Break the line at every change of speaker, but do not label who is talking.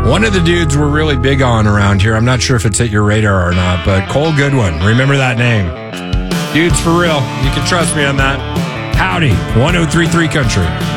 One of the dudes we're really big on around here, I'm not sure if it's hit your radar or not, but Cole Goodwin. Remember that name. Dude's for real. You can trust me on that. Howdy, 103.3 Country.